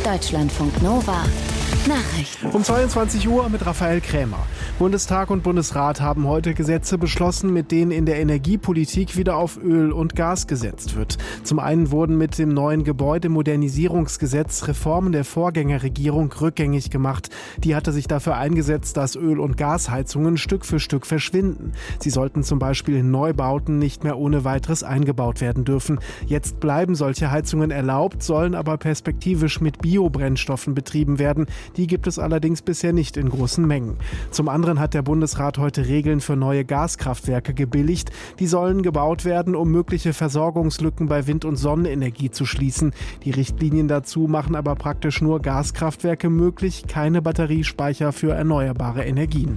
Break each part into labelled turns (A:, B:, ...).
A: Deutschlandfunk Nova Nachrichten.
B: Um 22 Uhr mit Raphael Krämer. Bundestag und Bundesrat haben heute Gesetze beschlossen, mit denen in der Energiepolitik wieder auf Öl und Gas gesetzt wird. Zum einen wurden mit dem neuen Gebäudemodernisierungsgesetz Reformen der Vorgängerregierung rückgängig gemacht. Die hatte sich dafür eingesetzt, dass Öl- und Gasheizungen Stück für Stück verschwinden. Sie sollten zum Beispiel in Neubauten nicht mehr ohne weiteres eingebaut werden dürfen. Jetzt bleiben solche Heizungen erlaubt, sollen aber perspektivisch mit Biobrennstoffen betrieben werden. Die gibt es allerdings bisher nicht in großen Mengen. Zum anderen hat der Bundesrat heute Regeln für neue Gaskraftwerke gebilligt. Die sollen gebaut werden, um mögliche Versorgungslücken bei Wind- und Sonnenenergie zu schließen. Die Richtlinien dazu machen aber praktisch nur Gaskraftwerke möglich, keine Batteriespeicher für erneuerbare Energien.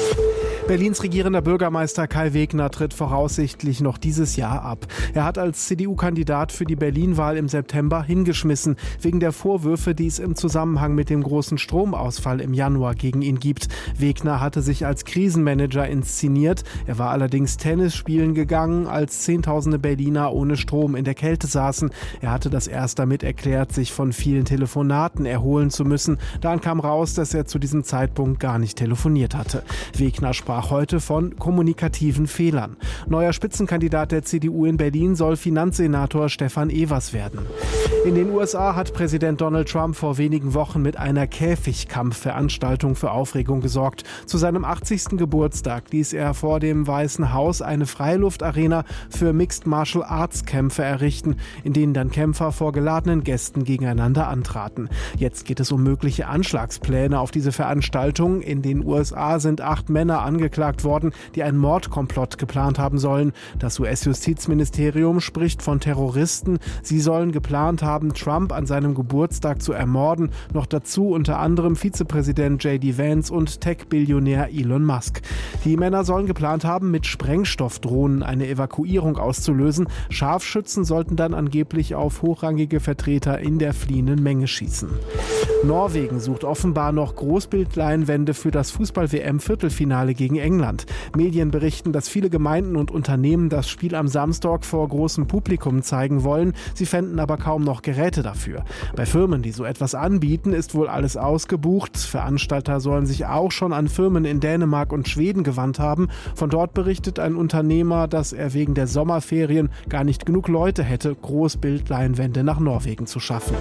B: Berlins regierender Bürgermeister Kai Wegner tritt voraussichtlich noch dieses Jahr ab. Er hat als CDU-Kandidat für die Berlin-Wahl im September hingeschmissen, wegen der Vorwürfe, die es im Zusammenhang mit dem großen Stromausfall im Januar gegen ihn gibt. Wegner hatte sich als Krisenmanager inszeniert. Er war allerdings Tennis spielen gegangen, als Zehntausende Berliner ohne Strom in der Kälte saßen. Er hatte das erst damit erklärt, sich von vielen Telefonaten erholen zu müssen. Dann kam raus, dass er zu diesem Zeitpunkt gar nicht telefoniert hatte. Wegner sprach heute von kommunikativen Fehlern. Neuer Spitzenkandidat der CDU in Berlin soll Finanzsenator Stefan Evers werden. In den USA hat Präsident Donald Trump vor wenigen Wochen mit einer Käfigkampfveranstaltung für Aufregung gesorgt. Zu seinem 80. Geburtstag ließ er vor dem Weißen Haus eine Freiluftarena für Mixed Martial Arts Kämpfe errichten, in denen dann Kämpfer vor geladenen Gästen gegeneinander antraten. Jetzt geht es um mögliche Anschlagspläne auf diese Veranstaltung. In den USA sind 8 Männer angeklagt worden, die einen Mordkomplott geplant haben sollen. Das US-Justizministerium spricht von Terroristen. Sie sollen geplant haben, Trump an seinem Geburtstag zu ermorden. Noch dazu unter anderem Vizepräsident J.D. Vance und Tech-Billionär Elon Musk. Die Männer sollen geplant haben, mit Sprengstoffdrohnen eine Evakuierung auszulösen. Scharfschützen sollten dann angeblich auf hochrangige Vertreter in der fliehenden Menge schießen. Norwegen sucht offenbar noch Großbildleinwände für das Fußball-WM-Viertelfinale gegen England. Medien berichten, dass viele Gemeinden und Unternehmen das Spiel am Samstag vor großem Publikum zeigen wollen. Sie fänden aber kaum noch Geräte dafür. Bei Firmen, die so etwas anbieten, ist wohl alles ausgebucht. Veranstalter sollen sich auch schon an Firmen in Dänemark und Schweden gewandt haben. Von dort berichtet ein Unternehmer, dass er wegen der Sommerferien gar nicht genug Leute hätte, Großbildleinwände nach Norwegen zu schaffen.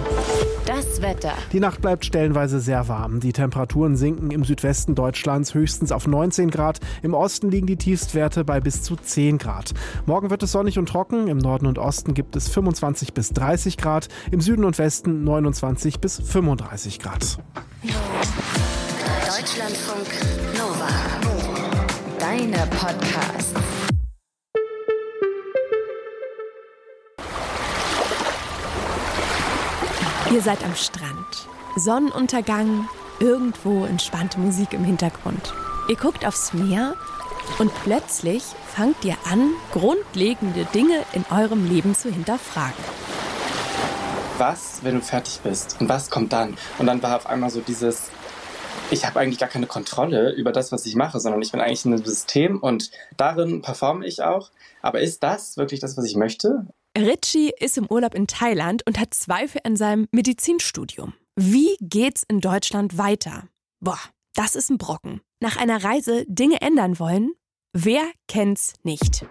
A: Das Wetter.
B: Die Nacht bleibt stellenweise sehr warm. Die Temperaturen sinken im Südwesten Deutschlands höchstens auf 19 Grad. Im Osten liegen die Tiefstwerte bei bis zu 10 Grad. Morgen wird es sonnig und trocken. Im Norden und Osten gibt es 25 bis 30 Grad. Im Süden und Westen 29 bis 35 Grad.
A: Deutschlandfunk Nova. Deine Podcasts.
C: Ihr seid am Strand. Sonnenuntergang, irgendwo entspannte Musik im Hintergrund. Ihr guckt aufs Meer und plötzlich fangt ihr an, grundlegende Dinge in eurem Leben zu hinterfragen.
D: Was, wenn du fertig bist? Und was kommt dann? Und dann war auf einmal so dieses, ich habe eigentlich gar keine Kontrolle über das, was ich mache, sondern ich bin eigentlich in einem System und darin performe ich auch. Aber ist das wirklich das, was ich möchte?
C: Richie ist im Urlaub in Thailand und hat Zweifel an seinem Medizinstudium. Wie geht's in Deutschland weiter? Boah, das ist ein Brocken. Nach einer Reise Dinge ändern wollen? Wer kennt's nicht?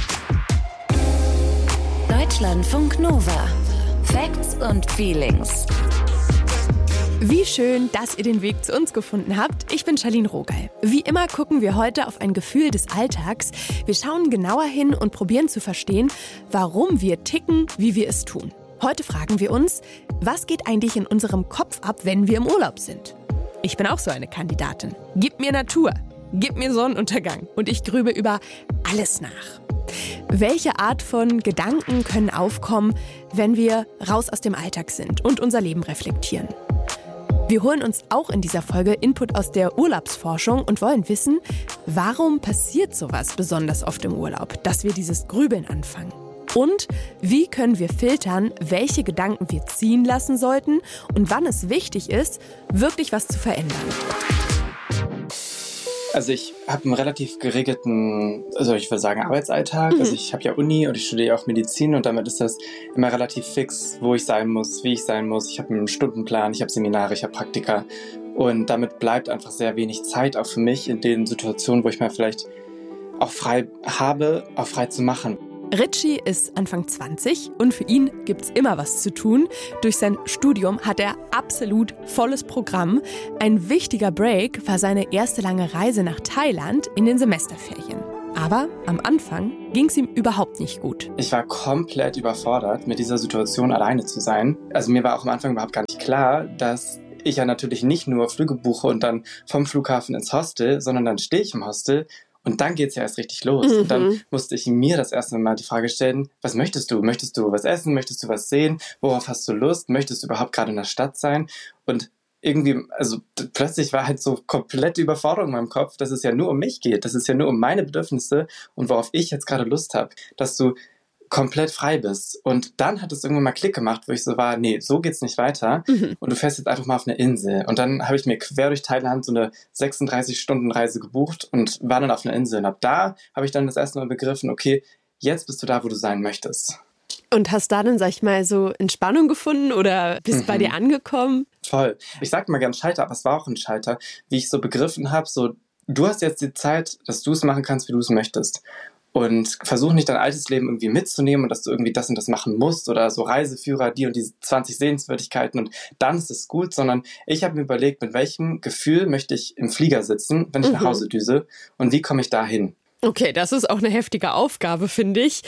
A: Deutschlandfunk Nova. Facts und Feelings.
C: Wie schön, dass ihr den Weg zu uns gefunden habt. Ich bin Charlene Rogal. Wie immer gucken wir heute auf ein Gefühl des Alltags. Wir schauen genauer hin und probieren zu verstehen, warum wir ticken, wie wir es tun. Heute fragen wir uns, was geht eigentlich in unserem Kopf ab, wenn wir im Urlaub sind? Ich bin auch so eine Kandidatin. Gib mir Natur, gib mir Sonnenuntergang und ich grübe über alles nach. Welche Art von Gedanken können aufkommen, wenn wir raus aus dem Alltag sind und unser Leben reflektieren? Wir holen uns auch in dieser Folge Input aus der Urlaubsforschung und wollen wissen, warum passiert sowas besonders oft im Urlaub, dass wir dieses Grübeln anfangen. Und wie können wir filtern, welche Gedanken wir ziehen lassen sollten und wann es wichtig ist, wirklich was zu verändern.
D: Also ich habe einen relativ geregelten, also ich würde sagen Arbeitsalltag. Also ich habe ja Uni und ich studiere auch Medizin und damit ist das immer relativ fix, wo ich sein muss, wie ich sein muss. Ich habe einen Stundenplan, ich habe Seminare, ich habe Praktika und damit bleibt einfach sehr wenig Zeit auch für mich in den Situationen, wo ich mal vielleicht auch frei habe, auch frei zu machen.
C: Richie ist Anfang 20 und für ihn gibt's immer was zu tun. Durch sein Studium hat er absolut volles Programm. Ein wichtiger Break war seine erste lange Reise nach Thailand in den Semesterferien. Aber am Anfang ging's ihm überhaupt nicht gut.
D: Ich war komplett überfordert, mit dieser Situation alleine zu sein. Also mir war auch am Anfang überhaupt gar nicht klar, dass ich ja natürlich nicht nur Flüge buche und dann vom Flughafen ins Hostel, sondern dann stehe ich im Hostel. Und dann geht's ja erst richtig los. Und dann musste ich mir das erste Mal die Frage stellen, was möchtest du? Möchtest du was essen? Möchtest du was sehen? Worauf hast du Lust? Möchtest du überhaupt gerade in der Stadt sein? Und irgendwie, also plötzlich war halt so komplette Überforderung in meinem Kopf, dass es ja nur um mich geht. Dass es ja nur um meine Bedürfnisse und worauf ich jetzt gerade Lust habe. Dass du komplett frei bist. Und dann hat es irgendwann mal Klick gemacht, wo ich so war, nee, so geht's nicht weiter. Und du fährst jetzt einfach mal auf eine Insel. Und dann habe ich mir quer durch Thailand so eine 36-Stunden-Reise gebucht und war dann auf einer Insel. Und ab da habe ich dann das erste Mal begriffen, okay, jetzt bist du da, wo du sein möchtest.
C: Und hast da dann, sag ich mal, so Entspannung gefunden oder bist bei dir angekommen?
D: Voll. Ich sag mal gern Schalter, aber es war auch ein Schalter, wie ich so begriffen habe, so, du hast jetzt die Zeit, dass du es machen kannst, wie du es möchtest. Und versuch nicht dein altes Leben irgendwie mitzunehmen und dass du irgendwie das und das machen musst oder so Reiseführer, die und diese 20 Sehenswürdigkeiten und dann ist es gut, sondern ich habe mir überlegt, mit welchem Gefühl möchte ich im Flieger sitzen, wenn ich nach Hause düse und wie komme ich da hin?
C: Okay, das ist auch eine heftige Aufgabe, finde ich.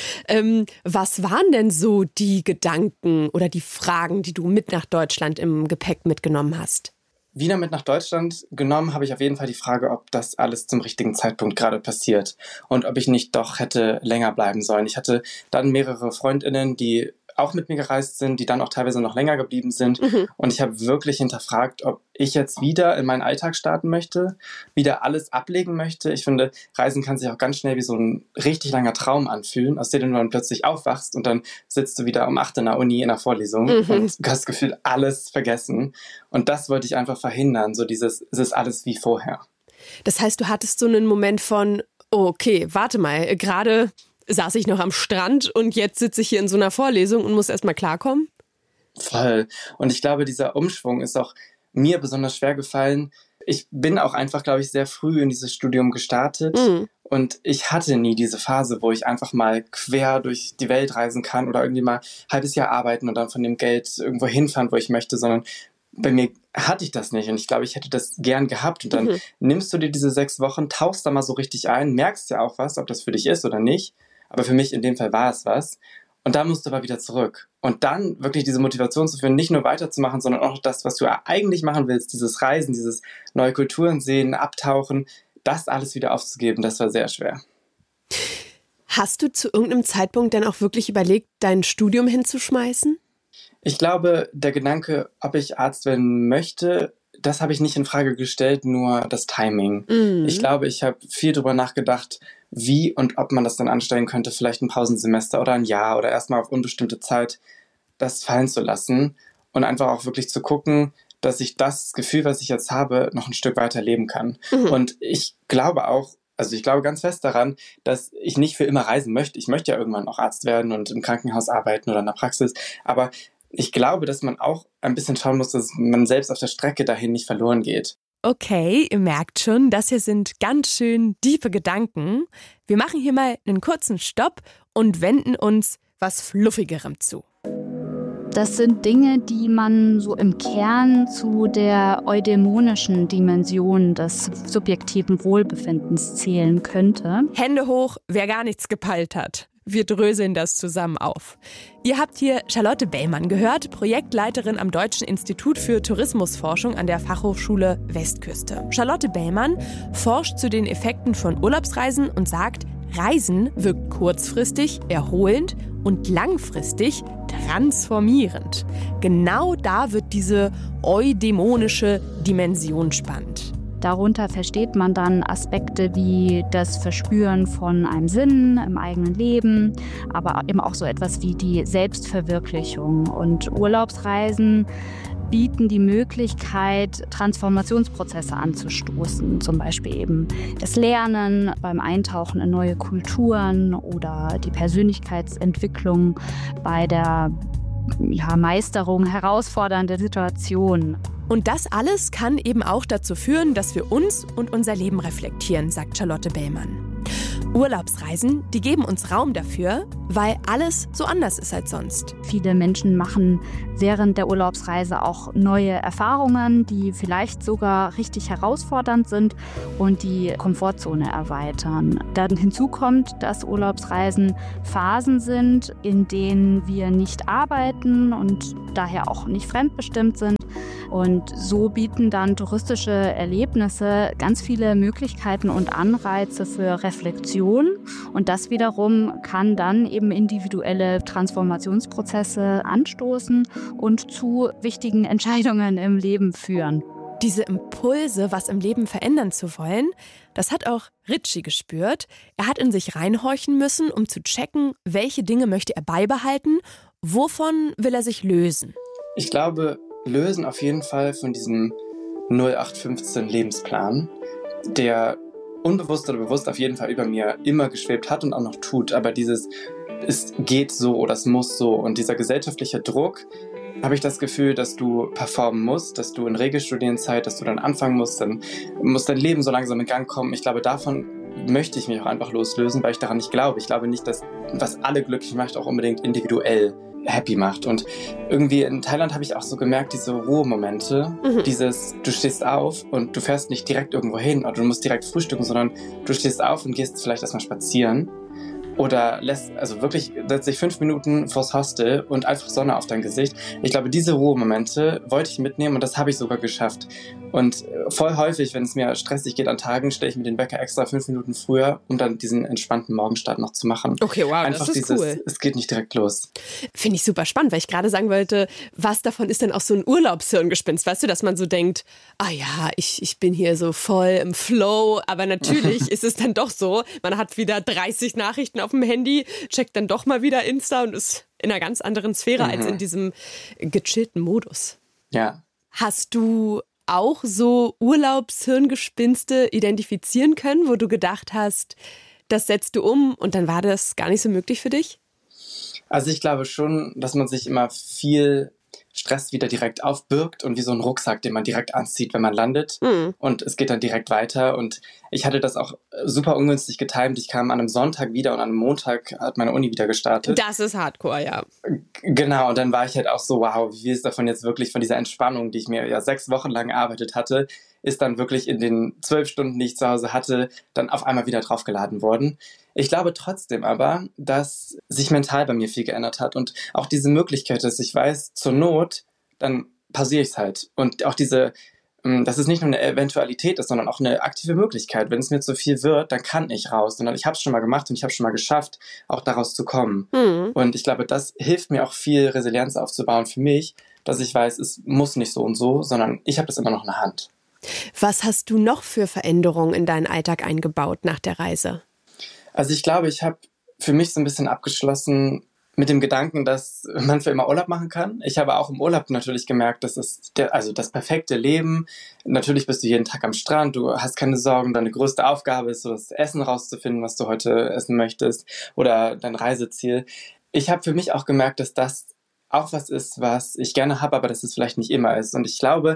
C: Was waren denn so die Gedanken oder die Fragen, die du mit nach Deutschland im Gepäck mitgenommen hast?
D: Wieder mit nach Deutschland genommen habe ich auf jeden Fall die Frage, ob das alles zum richtigen Zeitpunkt gerade passiert und ob ich nicht doch hätte länger bleiben sollen. Ich hatte dann mehrere FreundInnen, die auch mit mir gereist sind, die dann auch teilweise noch länger geblieben sind. Und ich habe wirklich hinterfragt, ob ich jetzt wieder in meinen Alltag starten möchte, wieder alles ablegen möchte. Ich finde, Reisen kann sich auch ganz schnell wie so ein richtig langer Traum anfühlen, aus dem du dann plötzlich aufwachst und dann sitzt du wieder um 8 in der Uni in der Vorlesung und du hast das Gefühl, alles vergessen. Und das wollte ich einfach verhindern, so dieses, es ist alles wie vorher.
C: Das heißt, du hattest so einen Moment von, oh, okay, warte mal, gerade saß ich noch am Strand und jetzt sitze ich hier in so einer Vorlesung und muss erstmal klarkommen?
D: Voll. Und ich glaube, dieser Umschwung ist auch mir besonders schwer gefallen. Ich bin auch einfach, glaube ich, sehr früh in dieses Studium gestartet und ich hatte nie diese Phase, wo ich einfach mal quer durch die Welt reisen kann oder irgendwie mal ein halbes Jahr arbeiten und dann von dem Geld irgendwo hinfahren, wo ich möchte, sondern bei mir hatte ich das nicht und ich glaube, ich hätte das gern gehabt und dann nimmst du dir diese 6 Wochen, tauchst da mal so richtig ein, merkst ja auch was, ob das für dich ist oder nicht. Aber für mich in dem Fall war es was. Und dann musst du aber wieder zurück. Und dann wirklich diese Motivation zu führen, nicht nur weiterzumachen, sondern auch das, was du eigentlich machen willst, dieses Reisen, dieses neue Kulturen sehen, abtauchen, das alles wieder aufzugeben, das war sehr schwer.
C: Hast du zu irgendeinem Zeitpunkt dann auch wirklich überlegt, dein Studium hinzuschmeißen?
D: Ich glaube, der Gedanke, ob ich Arzt werden möchte, das habe ich nicht in Frage gestellt, nur das Timing. Ich glaube, ich habe viel drüber nachgedacht, wie und ob man das dann anstellen könnte, vielleicht ein Pausensemester oder ein Jahr oder erstmal auf unbestimmte Zeit das fallen zu lassen und einfach auch wirklich zu gucken, dass ich das Gefühl, was ich jetzt habe, noch ein Stück weiter leben kann. Und ich glaube auch, also ich glaube ganz fest daran, dass ich nicht für immer reisen möchte. Ich möchte ja irgendwann auch Arzt werden und im Krankenhaus arbeiten oder in der Praxis, aber ich glaube, dass man auch ein bisschen schauen muss, dass man selbst auf der Strecke dahin nicht verloren geht.
C: Okay, ihr merkt schon, das hier sind ganz schön tiefe Gedanken. Wir machen hier mal einen kurzen Stopp und wenden uns was Fluffigerem zu.
E: Das sind Dinge, die man so im Kern zu der eudämonischen Dimension des subjektiven Wohlbefindens zählen könnte.
C: Hände hoch, wer gar nichts gepeilt hat. Wir dröseln das zusammen auf. Ihr habt hier Charlotte Bellmann gehört, Projektleiterin am Deutschen Institut für Tourismusforschung an der Fachhochschule Westküste. Charlotte Bellmann forscht zu den Effekten von Urlaubsreisen und sagt, Reisen wirkt kurzfristig, erholend und langfristig transformierend. Genau da wird diese eudämonische Dimension spannend.
E: Darunter versteht man dann Aspekte wie das Verspüren von einem Sinn im eigenen Leben, aber eben auch so etwas wie die Selbstverwirklichung. Und Urlaubsreisen bieten die Möglichkeit, Transformationsprozesse anzustoßen. Zum Beispiel eben das Lernen beim Eintauchen in neue Kulturen oder die Persönlichkeitsentwicklung bei der Meisterung herausfordernder Situationen.
C: Und das alles kann eben auch dazu führen, dass wir uns und unser Leben reflektieren, sagt Charlotte Bellmann. Urlaubsreisen, die geben uns Raum dafür, weil alles so anders ist als sonst.
E: Viele Menschen machen während der Urlaubsreise auch neue Erfahrungen, die vielleicht sogar richtig herausfordernd sind und die Komfortzone erweitern. Dann hinzu kommt, dass Urlaubsreisen Phasen sind, in denen wir nicht arbeiten und daher auch nicht fremdbestimmt sind. Und so bieten dann touristische Erlebnisse ganz viele Möglichkeiten und Anreize für Reflexion. Und das wiederum kann dann eben individuelle Transformationsprozesse anstoßen und zu wichtigen Entscheidungen im Leben führen.
C: Diese Impulse, was im Leben verändern zu wollen, das hat auch Ritchie gespürt. Er hat in sich reinhorchen müssen, um zu checken, welche Dinge möchte er beibehalten, wovon will er sich lösen.
D: Ich glaube, lösen auf jeden Fall von diesem 0815 Lebensplan, der unbewusst oder bewusst auf jeden Fall über mir immer geschwebt hat und auch noch tut. Aber dieses, es geht so oder es muss so und dieser gesellschaftliche Druck, habe ich das Gefühl, dass du performen musst, dass du in Regelstudienzeit, dass du dann anfangen musst, dann muss dein Leben so langsam in Gang kommen. Ich glaube, davon möchte ich mich auch einfach loslösen, weil ich daran nicht glaube. Ich glaube nicht, dass was alle glücklich macht, auch unbedingt individuell happy macht. Und irgendwie in Thailand habe ich auch so gemerkt, diese Ruhemomente, dieses, du stehst auf und du fährst nicht direkt irgendwo hin oder du musst direkt frühstücken, sondern du stehst auf und gehst vielleicht erstmal spazieren oder setzt dich 5 Minuten vors Hostel und einfach Sonne auf dein Gesicht. Ich glaube, diese Ruhemomente wollte ich mitnehmen und das habe ich sogar geschafft. Und voll häufig, wenn es mir stressig geht an Tagen, stelle ich mir den Wecker extra 5 Minuten früher, um dann diesen entspannten Morgenstart noch zu machen.
C: Okay, wow,
D: einfach
C: das ist cool.
D: Es geht nicht direkt los.
C: Finde ich super spannend, weil ich gerade sagen wollte, was davon ist denn auch so ein Urlaubshirngespinst? Weißt du, dass man so denkt, ich bin hier so voll im Flow, aber natürlich ist es dann doch so, man hat wieder 30 Nachrichten auf dem Handy, checkt dann doch mal wieder Insta und ist in einer ganz anderen Sphäre als in diesem gechillten Modus.
D: Ja.
C: Hast du auch so Urlaubshirngespinste identifizieren können, wo du gedacht hast, das setzt du um und dann war das gar nicht so möglich für dich?
D: Also ich glaube schon, dass man sich immer viel Stress wieder direkt aufbürgt und wie so ein Rucksack, den man direkt anzieht, wenn man landet. Und es geht dann direkt weiter. Und ich hatte das auch super ungünstig getimt. Ich kam an einem Sonntag wieder und an einem Montag hat meine Uni wieder gestartet.
C: Das ist Hardcore, ja.
D: Genau, und dann war ich halt auch so, wow, wie ist davon jetzt wirklich, von dieser Entspannung, die ich mir ja 6 Wochen lang erarbeitet hatte, ist dann wirklich in den 12 Stunden, die ich zu Hause hatte, dann auf einmal wieder draufgeladen worden. Ich glaube trotzdem aber, dass sich mental bei mir viel geändert hat und auch diese Möglichkeit, dass ich weiß, zur Not, dann pausiere ich es halt. Und auch dass es nicht nur eine Eventualität ist, sondern auch eine aktive Möglichkeit. Wenn es mir zu viel wird, dann kann ich raus. Sondern ich habe es schon mal gemacht und ich habe es schon mal geschafft, auch daraus zu kommen. Und ich glaube, das hilft mir auch viel, Resilienz aufzubauen für mich, dass ich weiß, es muss nicht so und so, sondern ich habe das immer noch in der Hand.
C: Was hast du noch für Veränderungen in deinen Alltag eingebaut nach der Reise?
D: Also ich glaube, ich habe für mich so ein bisschen abgeschlossen mit dem Gedanken, dass man für immer Urlaub machen kann. Ich habe auch im Urlaub natürlich gemerkt, das ist das perfekte Leben. Natürlich bist du jeden Tag am Strand, du hast keine Sorgen. Deine größte Aufgabe ist so, das Essen rauszufinden, was du heute essen möchtest oder dein Reiseziel. Ich habe für mich auch gemerkt, dass das auch was ist, was ich gerne habe, aber dass es vielleicht nicht immer ist. Und ich glaube,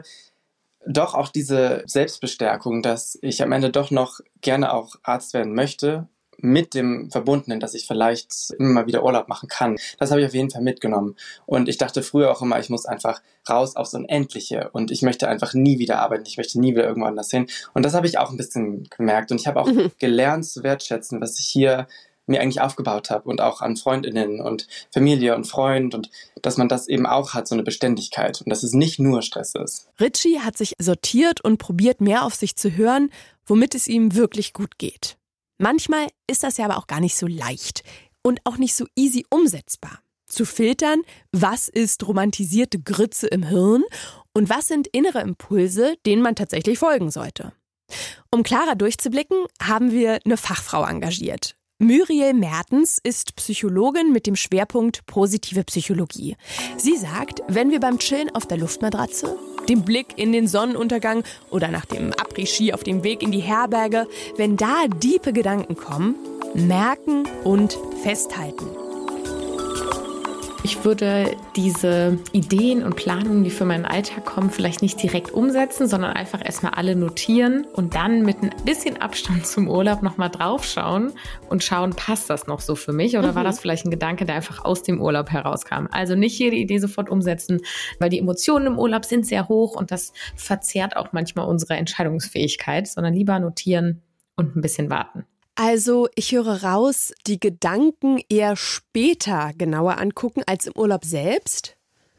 D: doch auch diese Selbstbestärkung, dass ich am Ende doch noch gerne auch Arzt werden möchte, mit dem Verbundenen, dass ich vielleicht immer mal wieder Urlaub machen kann. Das habe ich auf jeden Fall mitgenommen. Und ich dachte früher auch immer, ich muss einfach raus aufs Unendliche und ich möchte einfach nie wieder arbeiten, ich möchte nie wieder irgendwo anders hin. Und das habe ich auch ein bisschen gemerkt. Und ich habe auch gelernt zu wertschätzen, was ich hier mir eigentlich aufgebaut habe und auch an FreundInnen und Familie und Freund und dass man das eben auch hat, so eine Beständigkeit und dass es nicht nur Stress ist.
C: Ritchie hat sich sortiert und probiert mehr auf sich zu hören, womit es ihm wirklich gut geht. Manchmal ist das ja aber auch gar nicht so leicht und auch nicht so easy umsetzbar. Zu filtern, was ist romantisierte Grütze im Hirn und was sind innere Impulse, denen man tatsächlich folgen sollte. Um klarer durchzublicken, haben wir eine Fachfrau engagiert. Muriel Mertens ist Psychologin mit dem Schwerpunkt positive Psychologie. Sie sagt, wenn wir beim Chillen auf der Luftmatratze, dem Blick in den Sonnenuntergang oder nach dem Après-Ski auf dem Weg in die Herberge, wenn da diepe Gedanken kommen, merken und festhalten.
F: Ich würde diese Ideen und Planungen, die für meinen Alltag kommen, vielleicht nicht direkt umsetzen, sondern einfach erstmal alle notieren und dann mit ein bisschen Abstand zum Urlaub nochmal draufschauen und schauen, passt das noch so für mich oder war das vielleicht ein Gedanke, der einfach aus dem Urlaub herauskam. Also nicht jede Idee sofort umsetzen, weil die Emotionen im Urlaub sind sehr hoch und das verzerrt auch manchmal unsere Entscheidungsfähigkeit, sondern lieber notieren und ein bisschen warten.
C: Also ich höre raus, die Gedanken eher später genauer angucken als im Urlaub selbst?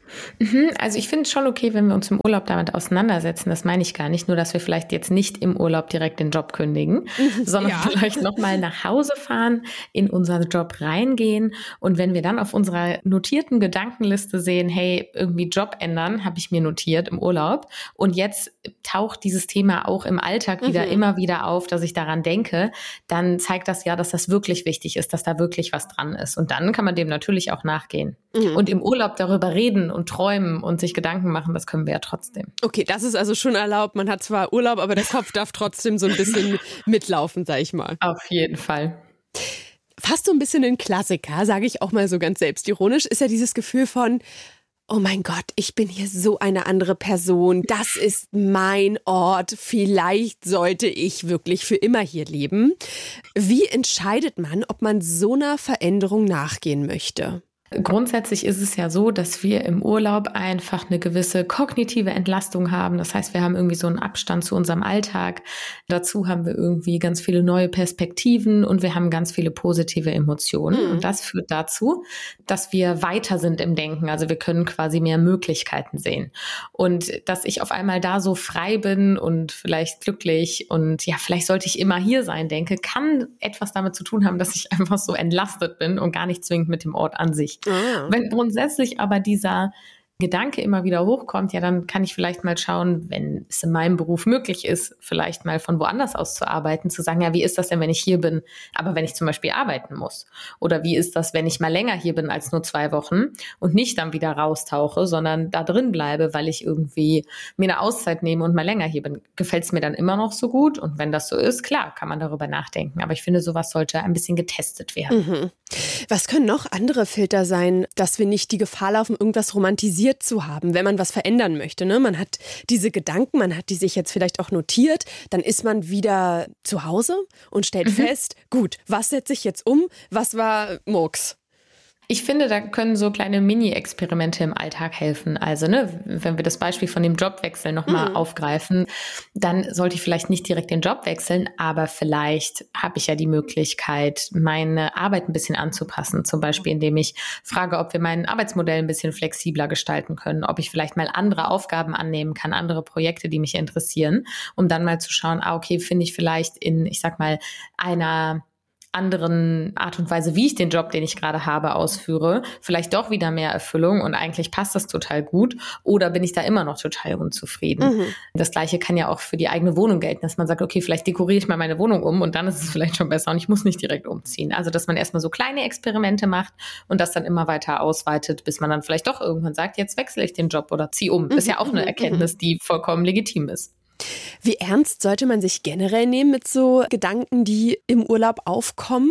F: Also ich finde es schon okay, wenn wir uns im Urlaub damit auseinandersetzen. Das meine ich gar nicht. Nur, dass wir vielleicht jetzt nicht im Urlaub direkt den Job kündigen, sondern vielleicht nochmal nach Hause fahren, in unseren Job reingehen. Und wenn wir dann auf unserer notierten Gedankenliste sehen, hey, irgendwie Job ändern, habe ich mir notiert im Urlaub. Und jetzt taucht dieses Thema auch im Alltag immer wieder auf, dass ich daran denke, dann zeigt das ja, dass das wirklich wichtig ist, dass da wirklich was dran ist. Und dann kann man dem natürlich auch nachgehen. Und im Urlaub darüber reden und träumen und sich Gedanken machen, das können wir ja trotzdem.
C: Okay, das ist also schon erlaubt. Man hat zwar Urlaub, aber der Kopf darf trotzdem so ein bisschen mitlaufen, sag ich mal.
F: Auf jeden Fall.
C: Fast so ein bisschen ein Klassiker, sage ich auch mal so ganz selbstironisch, ist ja dieses Gefühl von, oh mein Gott, ich bin hier so eine andere Person. Das ist mein Ort. Vielleicht sollte ich wirklich für immer hier leben. Wie entscheidet man, ob man so einer Veränderung nachgehen möchte?
F: Grundsätzlich ist es ja so, dass wir im Urlaub einfach eine gewisse kognitive Entlastung haben. Das heißt, wir haben irgendwie so einen Abstand zu unserem Alltag. Dazu haben wir irgendwie ganz viele neue Perspektiven und wir haben ganz viele positive Emotionen. Und das führt dazu, dass wir weiter sind im Denken. Also wir können quasi mehr Möglichkeiten sehen. Und dass ich auf einmal da so frei bin und vielleicht glücklich und ja, vielleicht sollte ich immer hier sein, denke, kann etwas damit zu tun haben, dass ich einfach so entlastet bin und gar nicht zwingend mit dem Ort an sich. Wenn grundsätzlich aber dieser Gedanke immer wieder hochkommt, ja, dann kann ich vielleicht mal schauen, wenn es in meinem Beruf möglich ist, vielleicht mal von woanders aus zu arbeiten, zu sagen, ja, wie ist das denn, wenn ich hier bin, aber wenn ich zum Beispiel arbeiten muss? Oder wie ist das, wenn ich mal länger hier bin als nur 2 Wochen und nicht dann wieder raustauche, sondern da drin bleibe, weil ich irgendwie mir eine Auszeit nehme und mal länger hier bin? Gefällt es mir dann immer noch so gut? Und wenn das so ist, klar, kann man darüber nachdenken. Aber ich finde, sowas sollte ein bisschen getestet werden.
C: Was können noch andere Filter sein, dass wir nicht die Gefahr laufen, irgendwas romantisiert zu haben, wenn man was verändern möchte, ne? Man hat diese Gedanken, man hat die sich jetzt vielleicht auch notiert, dann ist man wieder zu Hause und stellt fest, gut, was setze ich jetzt um, was war Murks?
F: Ich finde, da können so kleine Mini-Experimente im Alltag helfen. Also, wenn wir das Beispiel von dem Jobwechsel nochmal aufgreifen, dann sollte ich vielleicht nicht direkt den Job wechseln, aber vielleicht habe ich ja die Möglichkeit, meine Arbeit ein bisschen anzupassen. Zum Beispiel, indem ich frage, ob wir mein Arbeitsmodell ein bisschen flexibler gestalten können, ob ich vielleicht mal andere Aufgaben annehmen kann, andere Projekte, die mich interessieren, um dann mal zu schauen, okay, finde ich vielleicht in, ich sag mal, einer anderen Art und Weise, wie ich den Job, den ich gerade habe, ausführe, vielleicht doch wieder mehr Erfüllung und eigentlich passt das total gut oder bin ich da immer noch total unzufrieden. Das Gleiche kann ja auch für die eigene Wohnung gelten, dass man sagt, okay, vielleicht dekoriere ich mal meine Wohnung um und dann ist es vielleicht schon besser und ich muss nicht direkt umziehen. Also, dass man erstmal so kleine Experimente macht und das dann immer weiter ausweitet, bis man dann vielleicht doch irgendwann sagt, jetzt wechsle ich den Job oder ziehe um. Ist ja auch eine Erkenntnis, die vollkommen legitim ist.
C: Wie ernst sollte man sich generell nehmen mit so Gedanken, die im Urlaub aufkommen?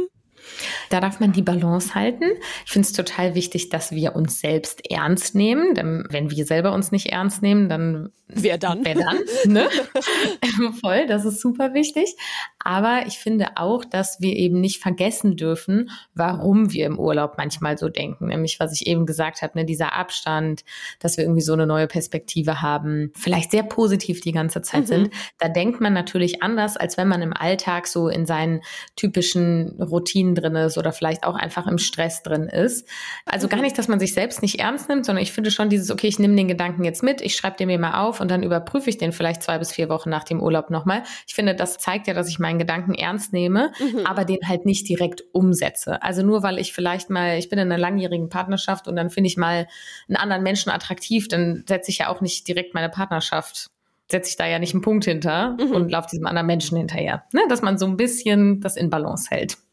F: Da darf man die Balance halten. Ich finde es total wichtig, dass wir uns selbst ernst nehmen. Denn wenn wir selber uns nicht ernst nehmen, dann
C: wer dann?
F: Ne? Voll, das ist super wichtig. Aber ich finde auch, dass wir eben nicht vergessen dürfen, warum wir im Urlaub manchmal so denken. Nämlich, was ich eben gesagt habe, dieser Abstand, dass wir irgendwie so eine neue Perspektive haben, vielleicht sehr positiv die ganze Zeit sind. Da denkt man natürlich anders, als wenn man im Alltag so in seinen typischen Routinen drin ist oder vielleicht auch einfach im Stress drin ist. Also gar nicht, dass man sich selbst nicht ernst nimmt, sondern ich finde schon dieses, okay, ich nehme den Gedanken jetzt mit, ich schreibe den mir mal auf und dann überprüfe ich den vielleicht 2 bis 4 Wochen nach dem Urlaub nochmal. Ich finde, das zeigt ja, dass ich meinen Gedanken ernst nehme, aber den halt nicht direkt umsetze. Also nur weil ich vielleicht mal, ich bin in einer langjährigen Partnerschaft und dann finde ich mal einen anderen Menschen attraktiv, dann setze ich ja auch nicht direkt meine Partnerschaft, setze ich da ja nicht einen Punkt hinter und laufe diesem anderen Menschen hinterher. Dass man so ein bisschen das in Balance hält.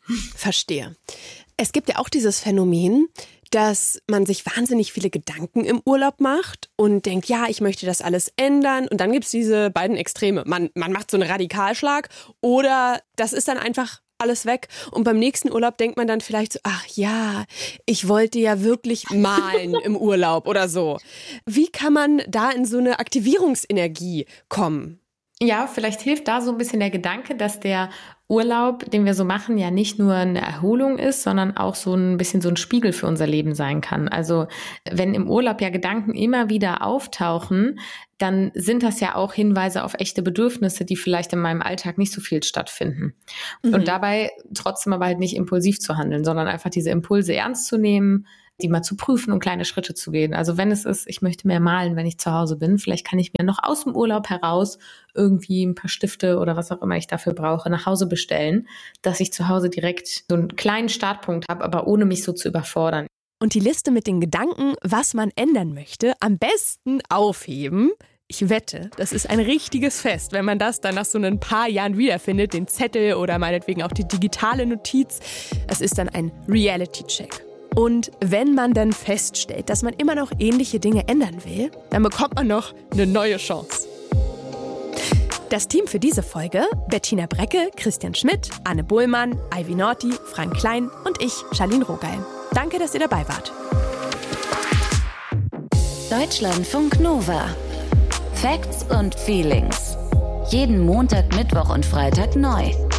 C: Verstehe. Es gibt ja auch dieses Phänomen, dass man sich wahnsinnig viele Gedanken im Urlaub macht und denkt, ja, ich möchte das alles ändern. Und dann gibt es diese beiden Extreme. Man macht so einen Radikalschlag oder das ist dann einfach alles weg. Und beim nächsten Urlaub denkt man dann vielleicht so, ach ja, ich wollte ja wirklich malen im Urlaub oder so. Wie kann man da in so eine Aktivierungsenergie kommen?
F: Ja, vielleicht hilft da so ein bisschen der Gedanke, dass der Urlaub, den wir so machen, ja nicht nur eine Erholung ist, sondern auch so ein bisschen so ein Spiegel für unser Leben sein kann. Also wenn im Urlaub ja Gedanken immer wieder auftauchen, dann sind das ja auch Hinweise auf echte Bedürfnisse, die vielleicht in meinem Alltag nicht so viel stattfinden. Und dabei trotzdem aber halt nicht impulsiv zu handeln, sondern einfach diese Impulse ernst zu nehmen, die mal zu prüfen und kleine Schritte zu gehen. Also wenn es ist, ich möchte mehr malen, wenn ich zu Hause bin, vielleicht kann ich mir noch aus dem Urlaub heraus irgendwie ein paar Stifte oder was auch immer ich dafür brauche, nach Hause bestellen, dass ich zu Hause direkt so einen kleinen Startpunkt habe, aber ohne mich so zu überfordern.
C: Und die Liste mit den Gedanken, was man ändern möchte, am besten aufheben. Ich wette, das ist ein richtiges Fest, wenn man das dann nach so ein paar Jahren wiederfindet, den Zettel oder meinetwegen auch die digitale Notiz. Es ist dann ein Reality-Check. Und wenn man dann feststellt, dass man immer noch ähnliche Dinge ändern will, dann bekommt man noch eine neue Chance. Das Team für diese Folge: Bettina Brecke, Christian Schmidt, Anne Bohlmann, Ivy Norti, Frank Klein und ich, Charlene Rogal. Danke, dass ihr dabei wart.
A: Deutschlandfunk Nova. Facts und Feelings. Jeden Montag, Mittwoch und Freitag neu.